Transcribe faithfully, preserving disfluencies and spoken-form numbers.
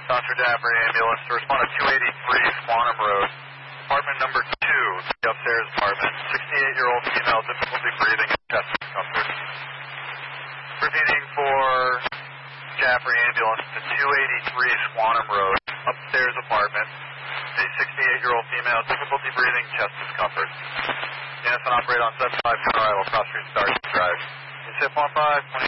Doctor Jaffrey ambulance to respond to two eighty-three Squantum Road. Apartment number two, the upstairs apartment. sixty-eight-year-old female, difficulty breathing and chest discomfort. Repeating for Jaffrey ambulance to two eighty-three Squantum Road, upstairs apartment. A sixty-eight-year-old female, difficulty breathing, chest discomfort. Units on operate on seven five Colorado, cross street, Starship Drive. Zip one five,